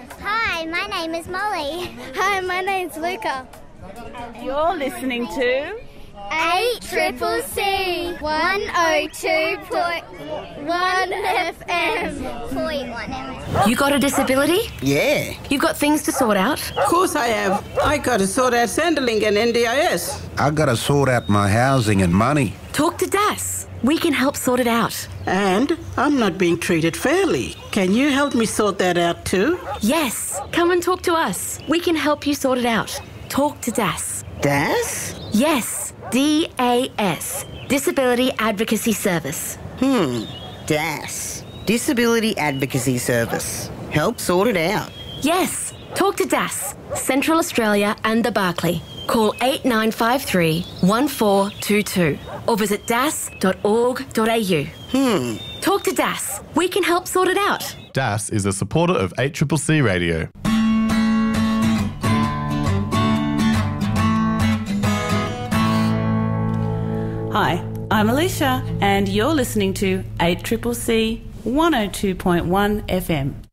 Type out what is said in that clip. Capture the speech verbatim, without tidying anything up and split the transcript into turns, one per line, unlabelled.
Hi, my name is Molly.
Hi, my name's Luca.
You're listening to
eight Triple C one oh two point one F M. Point one F M.
You got a disability?
Yeah.
You've got things to sort out?
Of course I have. I got to sort out Centrelink and N D I S.
I got to sort out my housing and money.
Talk to D A S. We can help sort it out.
And I'm not being treated fairly. Can you help me sort that out too?
Yes. Come and talk to us. We can help you sort it out. Talk to D A S.
D A S?
Yes. D A S. Disability Advocacy Service.
Hmm. D A S. Disability Advocacy Service. Help sort it out.
Yes. Talk to D A S. Central Australia and the Barclay. Call eight nine five three, one four two two or visit das dot org dot a u.
Hmm.
Talk to D A S. We can help sort it out.
D A S is a supporter of eight C C C Radio.
Hi, I'm Alicia and you're listening to eight C C C one oh two point one F M.